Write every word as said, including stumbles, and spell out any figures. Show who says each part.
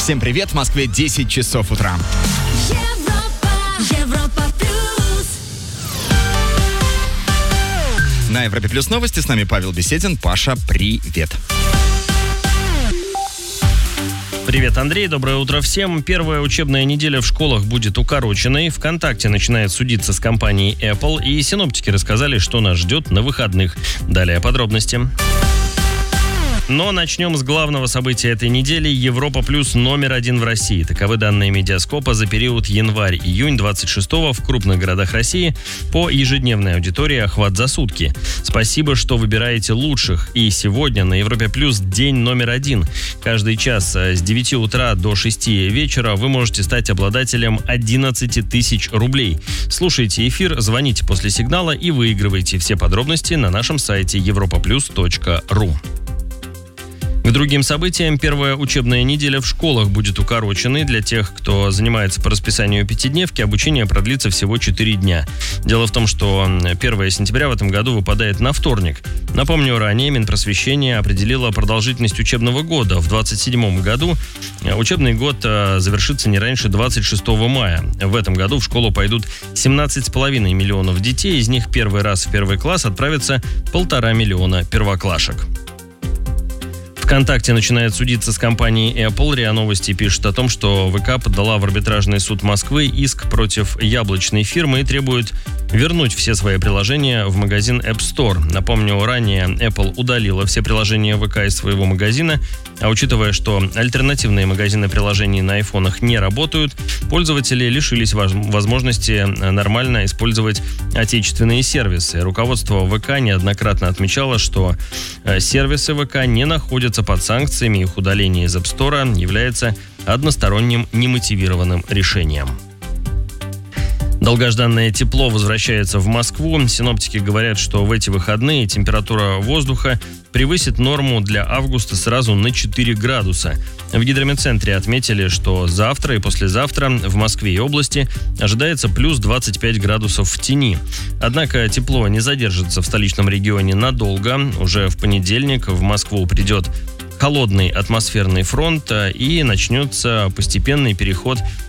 Speaker 1: Всем привет, в Москве десять часов утра.
Speaker 2: Европа, Европа плюс.
Speaker 1: На Европе Плюс новости, с нами Павел Беседин. Паша, привет.
Speaker 3: Привет, Андрей, доброе утро всем. Первая учебная неделя в школах будет укороченной. ВКонтакте начинает судиться с компанией Apple, и синоптики рассказали, что нас ждет на выходных. Далее подробности. Но начнем с главного события этой недели. Европа Плюс номер один в России. Таковы данные Медиаскопа за период январь-июнь двадцать шестого в крупных городах России по ежедневной аудитории охват за сутки. Спасибо, что выбираете лучших. И сегодня на Европе Плюс день номер один. Каждый час с девяти утра до шести вечера вы можете стать обладателем одиннадцать тысяч рублей. Слушайте эфир, звоните после сигнала и выигрывайте. Все подробности на нашем сайте европа плюс точка ру. К другим событиям, первая учебная неделя в школах будет укороченной. Для тех, кто занимается по расписанию пятидневки, обучение продлится всего четыре дня. Дело в том, что первое сентября в этом году выпадает на вторник. Напомню, ранее Минпросвещение определило продолжительность учебного года. В двадцать седьмом году учебный год завершится не раньше двадцать шестого мая. В этом году в школу пойдут семнадцать с половиной миллионов детей. Из них первый раз в первый класс отправится полтора миллиона первоклашек. ВКонтакте начинает судиться с компанией Apple. РИА Новости пишет о том, что ВК подала в арбитражный суд Москвы иск против яблочной фирмы и требует вернуть все свои приложения в магазин App Store. Напомню, ранее Apple удалила все приложения ВК из своего магазина, а учитывая, что альтернативные магазины приложений на айфонах не работают, пользователи лишились возможности нормально использовать отечественные сервисы. Руководство ВК неоднократно отмечало, что сервисы ВК не находятся под санкциями, их удаление из App Store является односторонним немотивированным решением. Долгожданное тепло возвращается в Москву. Синоптики говорят, что в эти выходные температура воздуха превысит норму для августа сразу на четыре градуса. В гидрометцентре отметили, что завтра и послезавтра в Москве и области ожидается плюс двадцать пять градусов в тени. Однако тепло не задержится в столичном регионе надолго. Уже в понедельник в Москву придет холодный атмосферный фронт и начнется постепенный переход